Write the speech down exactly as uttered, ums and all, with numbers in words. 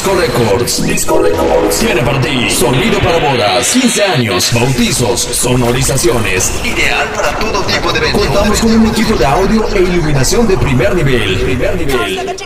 Disco Records. Disco Records tiene para ti sonido para bodas, quince años, bautizos, sonorizaciones. Ideal para todo tipo de eventos. Contamos con un equipo de audio e iluminación de primer nivel. Primer nivel.